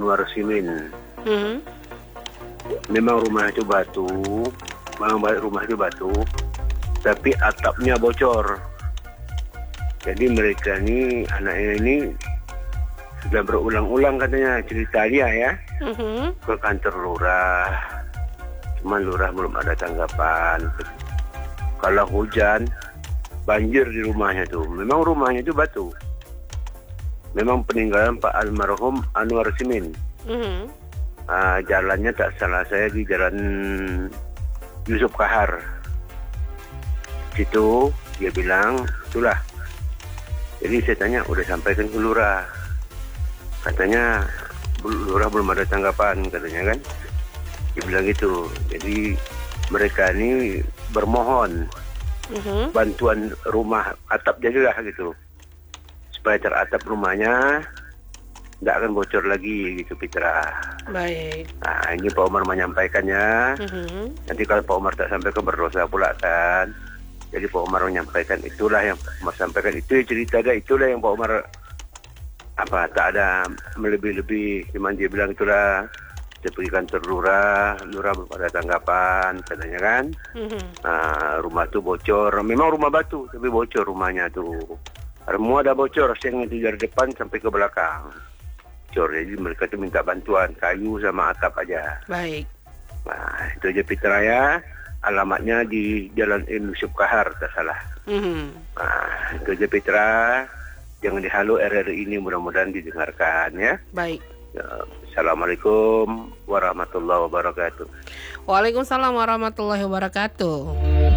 Anwar Simin. Mhm. Memang rumah itu batu, tapi atapnya bocor. Jadi mereka ini, anaknya ini sudah berulang-ulang katanya cerita dia ya Mhm. ke kantor lurah. Cuman lurah belum ada tanggapan. Kalau hujan, banjir di rumahnya tuh. Memang rumahnya itu batu. Memang peninggalan Pak almarhum Anwar Simin. Mhm. Jalannya tak salah saya di Jalan Yusuf Kahar. Situ dia bilang, itulah. Jadi saya tanya, udah sampaikan ke lurah. Katanya, lurah belum ada tanggapan, katanya kan. Dia bilang gitu. Jadi mereka ini bermohon Mhm. bantuan rumah atap jadilah gitu. Supaya teratap rumahnya tidak akan bocor lagi gitu, Fitra. Baik. Nah, ini Pak Umar menyampaikannya. Mhm. Nanti kalau Pak Umar tak sampaikan berdosa pula kan. Jadi Pak Umar menyampaikan, itulah yang Pak Umar sampaikan. Itu cerita dia, itulah yang Pak Umar tak ada melebih-lebih. Cuman dia bilang itulah, dia pergi kantor lurah belum ada tanggapan katanya kan. Mhm. Rumah tuh bocor. Memang rumah batu tapi bocor rumahnya tuh. Semua ada bocor, seng itu dari depan sampai ke belakang. Bocor. Jadi mereka tuh minta bantuan kayu sama atap aja. Baik. Nah, itu aja Fitra ya. Alamatnya di Jalan Yusuf Kahar, tak salah. Mhm. Nah, itu aja Fitra. Jangan dihalu RRI ini, mudah-mudahan didengarkan ya. Baik. Assalamualaikum warahmatullahi wabarakatuh. Waalaikumsalam warahmatullahi wabarakatuh.